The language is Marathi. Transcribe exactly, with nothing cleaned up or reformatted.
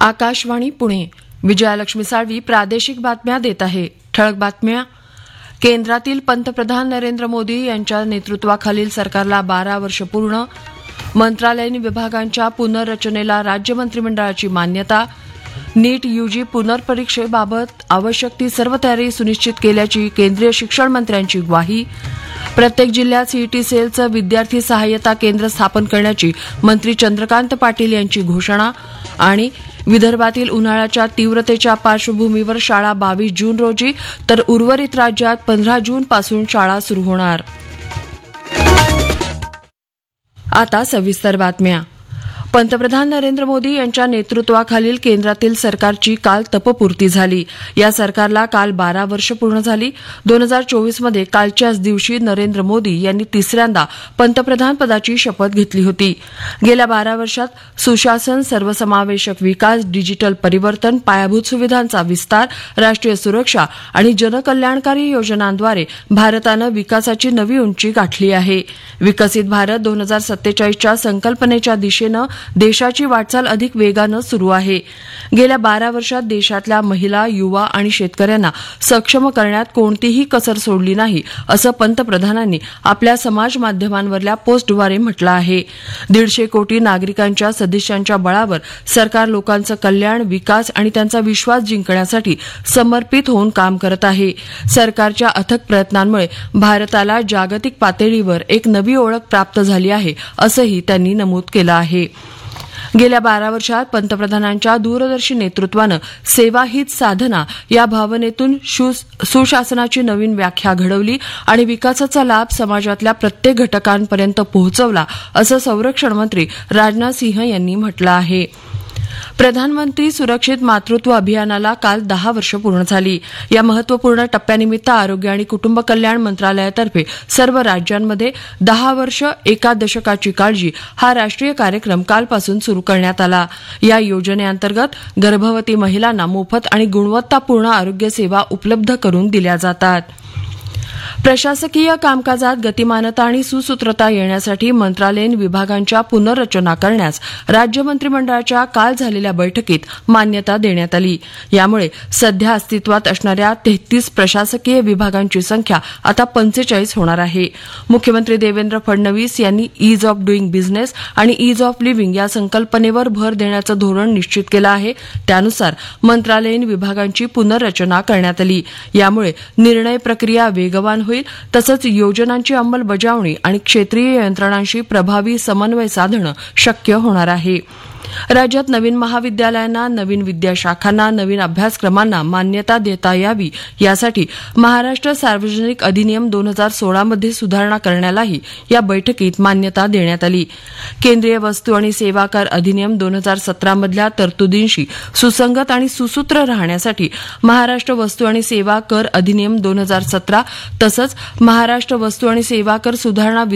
आकाशवाणी पुणे. विजयालक्ष्मी साळवी प्रादेशिक बातम्या देत आहे. ठळक बातम्या. केंद्रातील पंतप्रधान नरेंद्र मोदी यांच्या नेतृत्वाखालील सरकारला बारा वर्ष पूर्ण. मंत्रालयीन विभागांच्या पुनर्रचनेला राज्य मंत्रिमंडळाची मान्यता. नीट यूजी पुनर्परीक्षेबाबत आवश्यक ती सर्व तयारी सुनिश्चित केल्याची केंद्रीय शिक्षण मंत्र्यांची ग्वाही. प्रत्येक जिल्ह्यात सीईटी सेलचं विद्यार्थी सहाय्यता केंद्र स्थापन करण्याची मंत्री चंद्रकांत पाटील यांची घोषणा. आणि विदर्भातील उन्हाळ्याच्या तीव्रतेच्या पार्श्वभूमीवर शाळा बावीस जून रोजी तर उर्वरित राज्यात पंधरा जून पासून शाळा सुरू होणार. आता सविस्तर बातम्या. पंतप्रधान नरेंद्र मोदी यांच्या नेतृत्वाखालील केंद्रातील सरकारची काल तपपूर्ती झाली. या सरकारला काल बारा वर्ष पूर्ण झाली. दोन हजार चोवीसमध्ये कालच्याच दिवशी नरेंद्र मोदी यांनी तिसऱ्यांदा पंतप्रधान पदाची शपथ घेतली होती. गेल्या बारा वर्षात सुशासन, सर्वसमावेशक विकास, डिजिटल परिवर्तन, पायाभूत सुविधांचा विस्तार, राष्ट्रीय सुरक्षा आणि जनकल्याणकारी योजनांद्वारे भारतानं विकासाची नवी उंची गाठली आहे. विकसित भारत दोन हजार सत्तेचाळीसच्या संकल्पनेच्या दिशेनं देशाची वाटचाल अधिक वेगानं सुरू आहे. गेल्या बारा वर्षात देशातल्या महिला, युवा आणि शेतकऱ्यांना सक्षम करण्यात कोणतीही कसर सोडली नाही, असं पंतप्रधानांनी आपल्या समाज माध्यमांवरल्या पोस्टद्वारे म्हटलं आहे. दीडशे कोटी नागरिकांच्या सदिच्छांच्या बळावर सरकार लोकांचं कल्याण, विकास आणि त्यांचा विश्वास जिंकण्यासाठी समर्पित होऊन काम करत आहे. सरकारच्या अथक प्रयत्नांमुळे भारताला जागतिक पातळीवर एक नवी ओळख प्राप्त झाली आहे, असंही त्यांनी नमूद केलं आहे. गेल्या बारा वर्षात पंतप्रधानांच्या दूरदर्शी नेतृत्वानं सेवा हीच साधना या भावनेतून सुशासनाची नवीन व्याख्या घडवली आणि विकासाचा लाभ समाजातल्या प्रत्येक घटकांपर्यंत पोहोचवला, असं संरक्षण मंत्री राजनाथ सिंह यांनी म्हटलं आहे. प्रधानमंत्री सुरक्षित मातृत्व अभियानाला काल दहा वर्ष पूर्ण झाली. या महत्वपूर्ण टप्प्यानिमित्त आरोग्य आणि कुटुंब कल्याण मंत्रालयातर्फे सर्व राज्यांमध्ये दहा वर्ष एका दशकाची काळजी हा राष्ट्रीय कार्यक्रम कालपासून सुरू करण्यात आला. या योजनेअंतर्गत गर्भवती महिलांना मोफत आणि गुणवत्तापूर्ण आरोग्य सेवा उपलब्ध करून दिल्या जातात. प्रशासकीय कामकाजात गतिमानता आणि सुसूत्रता येण्यासाठी मंत्रालयीन विभागांच्या पुनर्रचना करण्यास राज्य मंत्रिमंडळाच्या काल झालेल्या बैठकीत मान्यता देण्यात आली. यामुळे सध्या अस्तित्वात असणाऱ्या तेहतीस प्रशासकीय विभागांची संख्या आता पंचेचाळीस होणार आहे. मुख्यमंत्री देवेंद्र फडणवीस यांनी ईज ऑफ डुईंग बिझनेस आणि ईज ऑफ लिव्हिंग या संकल्पनेवर भर देण्याचं धोरण निश्चित केलं आहे. त्यानुसार मंत्रालयीन विभागांची पुनर्रचना करण्यात आली. यामुळे निर्णय प्रक्रिया वेगवान होईल, तसंच योजनांची अंमलबजावणी आणि क्षेत्रीय यंत्रणांशी प्रभावी समन्वय साधणं शक्य होणार आहे. राज्यात नवीन महाविद्यालयांना, नवीन विद्याशाखांना, नवीन अभ्यासक्रमांना मान्यता देता यावी यासाठी महाराष्ट्र सार्वजनिक अधिनियम दोन हजार सोळामध्ये सुधारणा करण्यालाही या बैठकीत मान्यता देण्यात आली. केंद्रीय वस्तू आणि सेवा कर अधिनियम दोन हजार सतरामधल्या तरतुदींशी सुसंगत आणि सुसूत्र राहण्यासाठी महाराष्ट्र वस्तू आणि सेवा कर अधिनियम दोन हजार सतरा तसंच महाराष्ट्र वस्तू आणि सेवा कर सुधारणा